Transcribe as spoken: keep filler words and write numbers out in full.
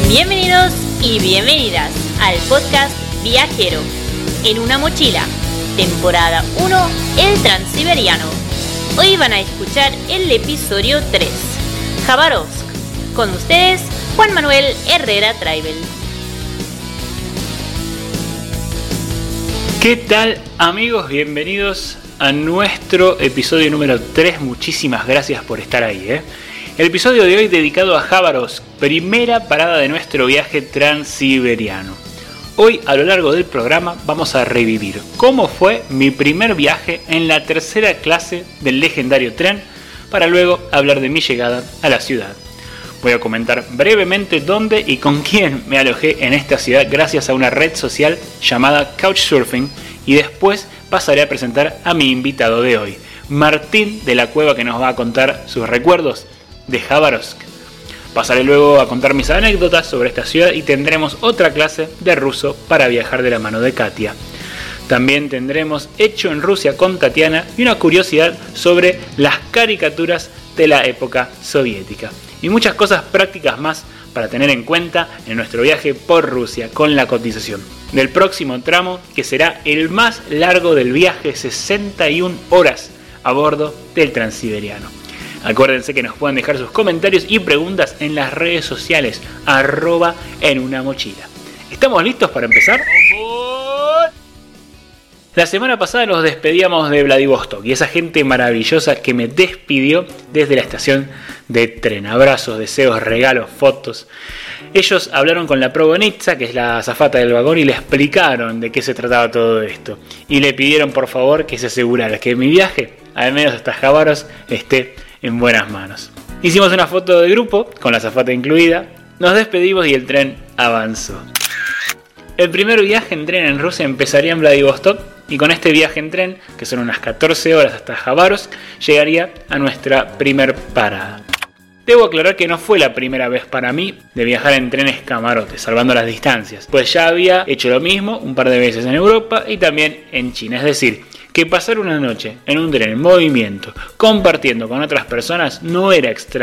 Bienvenidos y bienvenidas al podcast Viajero en una mochila, temporada uno, el Transiberiano. Hoy van a escuchar el episodio tres, Khabarovsk. Con ustedes, Juan Manuel Herrera Traibel. ¿Qué tal, amigos? Bienvenidos a nuestro episodio número tres. Muchísimas gracias por estar ahí, ¿eh? El episodio de hoy dedicado a Khabarovsk, primera parada de nuestro viaje transiberiano. Hoy, a lo largo del programa, vamos a revivir cómo fue mi primer viaje en la tercera clase del legendario tren, para luego hablar de mi llegada a la ciudad. Voy a comentar brevemente dónde y con quién me alojé en esta ciudad gracias a una red social llamada Couchsurfing, y después pasaré a presentar a mi invitado de hoy, Martín de la Cueva, que nos va a contar sus recuerdos de Khabarovsk. Pasaré luego a contar mis anécdotas sobre esta ciudad y tendremos otra clase de ruso para viajar de la mano de Katia. También tendremos Hecho en Rusia con Tatiana y una curiosidad sobre las caricaturas de la época soviética. Y muchas cosas prácticas más para tener en cuenta en nuestro viaje por Rusia con la cotización del próximo tramo, que será el más largo del viaje, sesenta y una horas a bordo del Transiberiano. Acuérdense que nos pueden dejar sus comentarios y preguntas en las redes sociales, arroba en una mochila. ¿Estamos listos para empezar? La semana pasada nos despedíamos de Vladivostok y esa gente maravillosa que me despidió desde la estación de tren. Abrazos, deseos, regalos, fotos. Ellos hablaron con la progonitza, que es la azafata del vagón, y le explicaron de qué se trataba todo esto. Y le pidieron por favor que se asegurara que mi viaje, al menos hasta Khabarovsk, esté en buenas manos. Hicimos una foto de grupo, con la azafata incluida, nos despedimos y el tren avanzó. El primer viaje en tren en Rusia empezaría en Vladivostok, y con este viaje en tren, que son unas catorce horas hasta Khabarovsk, llegaría a nuestra primer parada. Debo aclarar que no fue la primera vez para mí de viajar en trenes camarotes, salvando las distancias, pues ya había hecho lo mismo un par de veces en Europa y también en China. Es decir, que pasar una noche en un tren en movimiento, compartiendo con otras personas, no era extraño